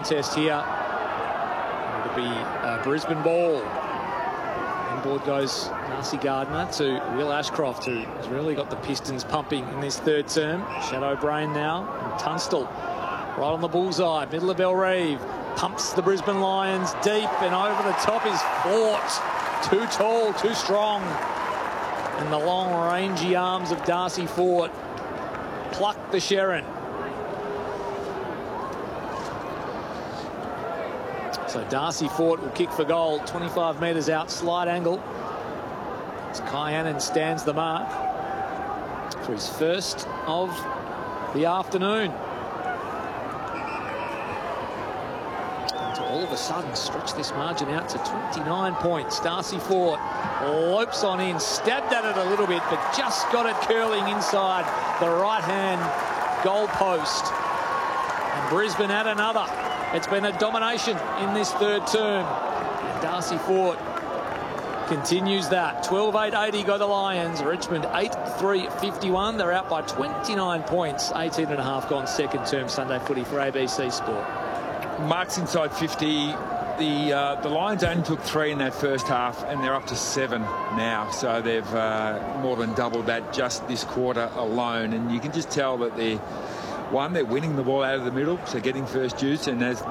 contest here. It'll be Brisbane ball. Inboard goes Darcy Gardner to Will Ashcroft, who has really got the Pistons pumping in this third term. Shadow Brain now, and Tunstall right on the bullseye, middle of Bellerive, pumps the Brisbane Lions deep, and over the top is Fort. Too tall, too strong. And the long, rangy arms of Darcy Fort pluck the Sherrin. So Darcy Fort will kick for goal, 25 metres out, slight angle. As Kyannan stands the mark for his first of the afternoon. And to all of a sudden stretch this margin out to 29 points. Darcy Fort lopes on in, stabbed at it a little bit, but just got it curling inside the right-hand goal post. And Brisbane had another. It's been a domination in this third term. And Darcy Fort continues that. 12-8-80 go the Lions. Richmond 8-3-51. They're out by 29 points. 18.5 gone second term Sunday footy for ABC Sport. Marks inside 50. The Lions only took 3 in that first half, and they're up to 7 now. So they've more than doubled that just this quarter alone. And you can just tell that they're winning the ball out of the middle, so getting first use, and as